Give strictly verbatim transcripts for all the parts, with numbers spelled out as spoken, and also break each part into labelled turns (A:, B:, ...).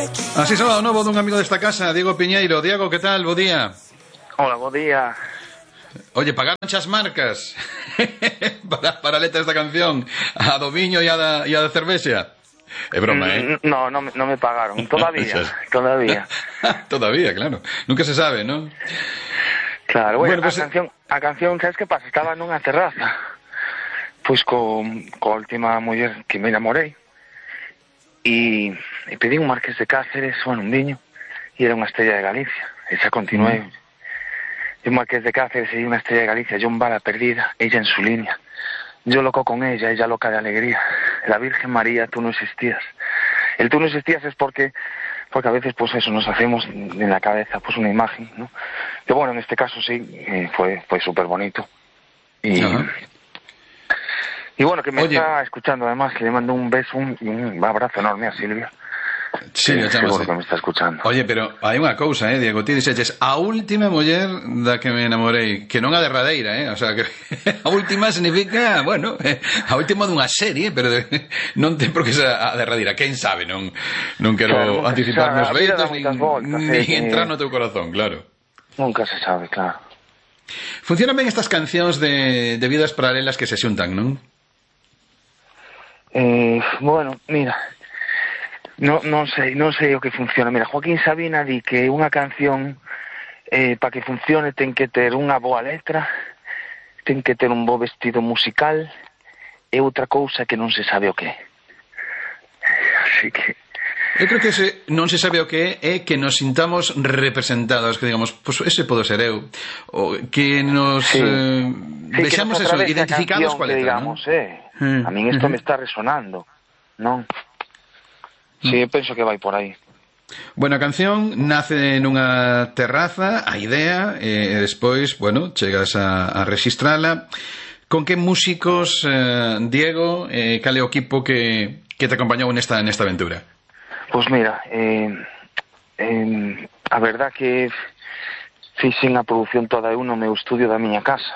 A: Así son o novo dun amigo desta casa, Diego Piñeiro. Diego, que tal? Bo día.
B: Hola, bo día.
A: Oye, pagaron as marcas para, para a letra desta canción, a do viño e a da, e a da cervexa. É broma, eh?
B: No, no, no me pagaron, todavía, todavía.
A: Todavía, claro. Nunca se sabe, ¿no?
B: Claro, bueno,
A: bueno pues,
B: a canción, a canción, sabes que pasa? Estaba nunha terraza, pois co, co última muller que me enamorei, e, e pedí un Marqués de Cáceres, bueno, un viño, e era unha estrella de Galicia, e xa continuei. Mm. E un Marqués de Cáceres e unha estrella de Galicia, yo un bala perdida, ella en su línea. Yo loco con ella, ella loca de alegría. La Virgen María, tú no existías. El tú no existías es porque porque a veces pues eso nos hacemos en la cabeza pues una imagen, ¿no? Que bueno, en este caso sí, eh, fue fue súper bonito. Y, uh-huh. y bueno, que me Oye. está escuchando además, que le mando un beso un, y un abrazo enorme a Silvia.
A: Sí,
B: que seguro que me está escuchando.
A: Oye, pero hai unha cousa, eh, Diego, ti dixeches a última muller da que me enamorei, que non a derradeira, eh, o sea, que a última significa, bueno, eh, a última dunha serie, pero de, non ten por que ser a derradeira, quen sabe, non non quero claro, anticipar meus feitos, nin, voltas, nin eh, entrar no teu corazón, claro.
B: Nunca se sabe, claro.
A: Funcionan ben estas cancións de, de vidas paralelas que se xuntan, non?
B: Eh, bueno, mira, No, non sei, non sei o que funciona. Mira, Joaquín Sabina di que unha canción eh, para que funcione ten que ter unha boa letra, ten que ter un bo vestido musical e outra cousa que non se sabe o que é. Así que
A: eu creo que ese non se sabe o que é é que nos sintamos representados, que digamos, pues ese podo ser eu, o que nos
B: sí.
A: eh,
B: sí,
A: vexamos
B: que
A: eso, identificados coa letra,
B: digamos,
A: ¿no?
B: eh, mm. A min isto uh-huh. me está resonando, non? Sí, eu penso que vai por aí.
A: Bueno, a canción nace nunha terraza, a idea, e despois, bueno, chegas a, a registrala. Con que músicos, eh, Diego, eh, cal é o equipo que, que te acompañou nesta, nesta aventura?
B: Pois mira, eh, eh, a verdad que fixen a produción toda eu no meu estudio da miña casa.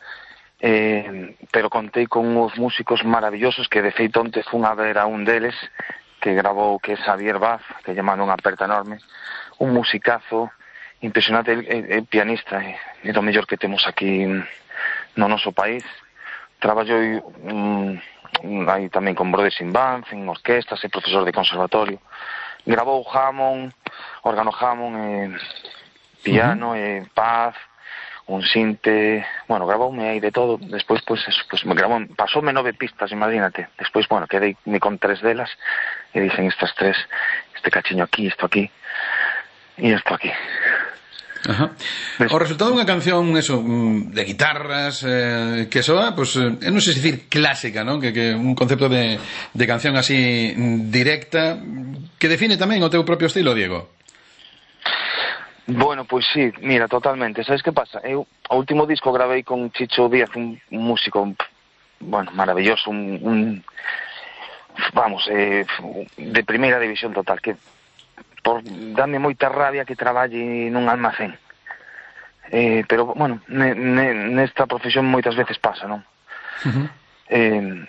B: Eh, pero contei con uns músicos maravillosos que de feito onte fun a ver a un deles que grabou, que é Xavier Baz, que lle mando unha aperta enorme, un musicazo impresionante, é, é pianista, é, é do mellor que temos aquí no noso país. Traballou um, aí tamén con Brothers in Bands, en orquestas, é profesor de conservatorio. Grabou Hammond, órgano Hammond, eh, piano, uh-huh. eh, Paz, un sinte, bueno, graboume aí de todo, despois, pues, eso, pues, me grabou, pasoume nove pistas, imagínate, despois, bueno, quedei con tres delas, e dicen estas tres, este cachiño aquí, isto aquí, e isto aquí.
A: Ajá. O resultado dunha canción, eso, de guitarras, eh, que soa, pues, eh, non sei se dicir clásica, non? Que, que un concepto de, de canción así directa, que define tamén o teu propio estilo, Diego.
B: Bueno, pois sí, mira, totalmente. Sabes que pasa? Eu, o último disco gravei con Chicho Díaz, un, un músico, bueno, maravilloso, un, un vamos, eh, de primeira división total, que por dame moita rabia que traballe nun almacén. Eh, pero, bueno, ne, ne, nesta profesión moitas veces pasa, non? Uh-huh. Eh,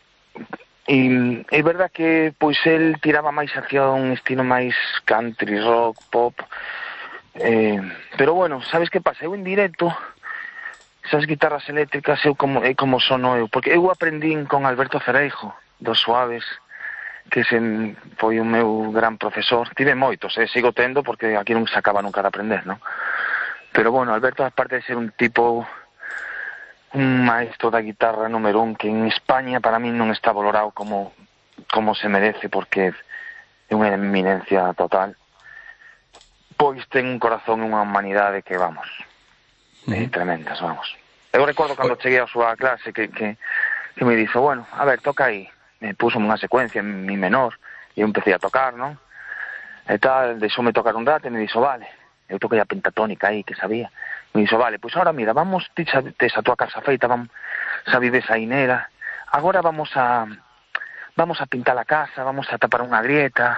B: e é verdad que, pois, el tiraba máis hacia un estilo máis country, rock, pop. Eh, pero bueno, sabes que pasa? Eu en directo, esas guitarras eléctricas, eu como, é como sono eu, porque eu aprendín con Alberto Cereijo, dos Suaves, que se foi o meu gran profesor. Tive moitos, eh, sigo tendo, porque aquí non se acaba nunca de aprender, non? Pero bueno, Alberto, aparte de ser un tipo, un maestro da guitarra número un, que en España para mí non está valorado como, como se merece, porque é unha eminencia total. Pois ten un corazón e unha humanidade que, vamos, uh-huh. eh, tremendas, vamos. Eu recordo cando cheguei a súa clase que, que, que me dixo, bueno, a ver, toca aí. Me puso unha secuencia en mi menor e eu empecé a tocar, non? E tal, deixoume tocar un rato e me dixo, vale. Eu toquei a pentatónica aí, que sabía. Me dixo, vale, pois ahora mira, vamos, ti xa tes a tua casa feita, vamos, xa vives a inera. Agora vamos a vamos a pintar a casa, vamos a tapar unha grieta.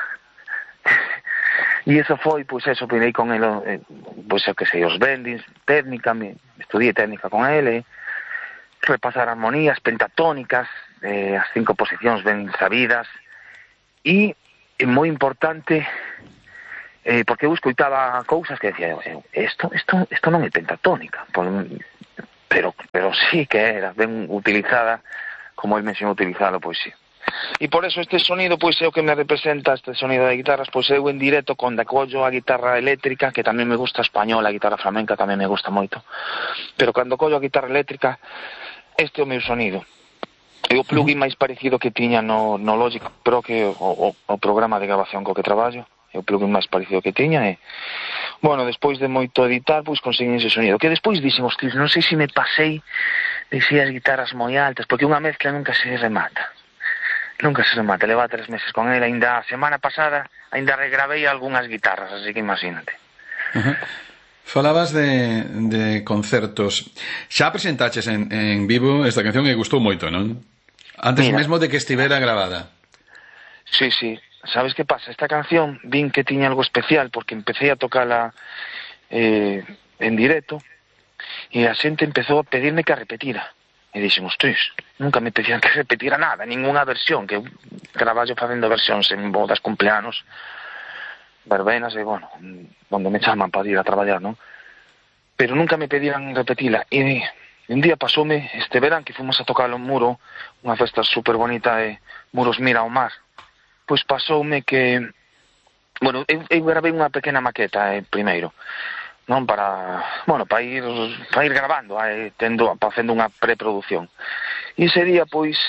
B: E iso foi, pois eso, pinei con ele, eh, pois eu que sei, os bendings, técnica, me, estudié técnica con ele, repasar armonías pentatónicas, eh, as cinco posicións ben sabidas, e é moi importante, eh, porque eu escoitaba cousas que decía, eu, isto, isto, isto non é pentatónica, por, pero, pero sí que era ben utilizada, como el mencionou utilizado, pois sí. E por eso este sonido, pois é o que me representa, este sonido de guitarras, pois eu en directo, con da collo a guitarra eléctrica, que tamén me gusta española, a guitarra flamenca tamén me gusta moito, pero cando collo a guitarra eléctrica, este é o meu sonido. É o plugin máis parecido que tiña no, no Logic Pro, que o, o, o programa de grabación co que traballo, é o plugin máis parecido que tiña, e, bueno, despois de moito editar, pois conseguí ese sonido, que despois dixen, hostia, non sei se me pasei, dixi as guitarras moi altas, porque unha mezcla nunca se remata, nunca se remata, leva tres meses con ela, ainda a semana pasada, ainda regravei algunhas guitarras, así que imagínate.
A: Uh-huh. Falabas de, de concertos, xa presentaches en, en vivo esta canción e gustou moito, non? Antes Mira, mesmo de que estivera grabada.
B: Sí, sí. ¿Sabes qué pasa? Esta canción vin que tiña algo especial porque empecé a tocarla eh, en directo e a xente empezou a pedirme que a repetira. E dixen, hostia, nunca me pedían que repetira nada, ninguna versión, que eu traballo facendo versións en bodas, cumpleanos, verbenas e, bueno, onde me chaman para ir a traballar, non? Pero nunca me pedían repetila. E un día pasoume este verán que fomos a tocar o Muro, unha festa super bonita de Muros Mira ao Mar. Pois pasoume que, bueno, eu, eu gravei unha pequena maqueta eh, primeiro, non para, bueno, para ir para ir gravando, eh, tendo, facendo unha preproducción. E ese día, pois,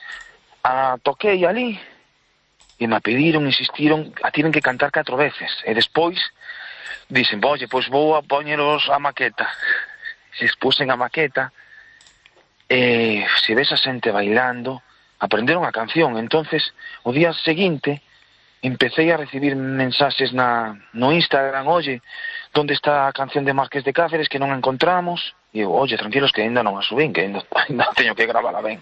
B: a toquei ali e me pediron, insistiron, a tienen que cantar catro veces. E despois dicen, oye, pois vou a poñeros a maqueta. Se expusen a maqueta, e se ves a xente bailando, aprenderon a canción. Entonces, o día seguinte, empecé a recibir mensaxes na, no Instagram, oye, onde está a canción de Marqués de Cáceres que non a encontramos? E eu, oye, tranquilos que ainda non a subín, que ainda, ainda teño que gravala ben.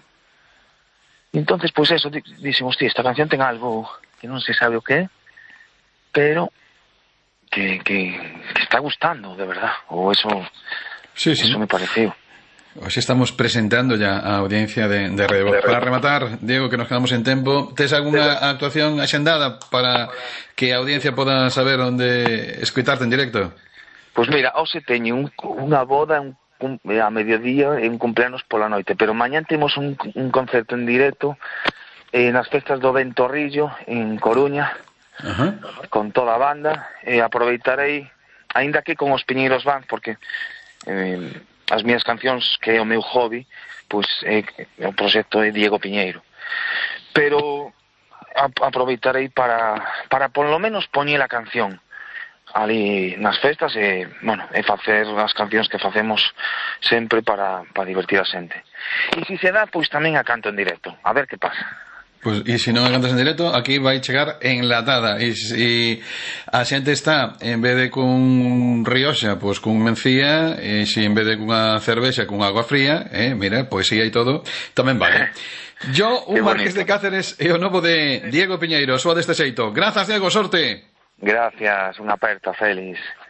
B: E entonces, pois eso, dixen, hostia, esta canción ten algo que non se sabe o que é, pero que, que, que está gustando, de verdad. Ou eso... Sí, sí. Eso me pareceu.
A: Hoxe estamos presentando ya a audiencia de, de Radio Voz. Para rematar, Diego, que nos quedamos en tempo, tes algunha actuación axendada para que a audiencia poda saber onde escoitarte en directo?
B: Pois pues mira, hoxe teño un, unha boda un, un, a mediodía e un cumpleanos pola noite, pero mañán temos un, un concerto en directo eh, nas festas do Ventorrillo en Coruña. Uh-huh. Con toda a banda, e aproveitarei, aínda que con os Piñeiros Band, porque eh, as miñas cancións, que é o meu hobby, pois é, é o proxecto de Diego Piñeiro, pero a, aproveitarei para para por lo menos poñer a canción ali nas festas e, bueno, e facer as cancións que facemos sempre para, para divertir a xente. E se se dá, pois tamén a canto en directo, a ver que pasa.
A: Pues, e se non a cantas en directo, aquí vai chegar enlatada. E se a xente está, en vez de cun rioxa, pois cun mencía, e se en vez de cunha cervexa, cun agua fría, eh, mira, poesía e todo, tamén vale. Yo, un Marqués de Cáceres e o novo de Diego Piñeiro, soa deste xeito. Grazas, Diego, sorte.
B: Gracias, unha aperta, Félix.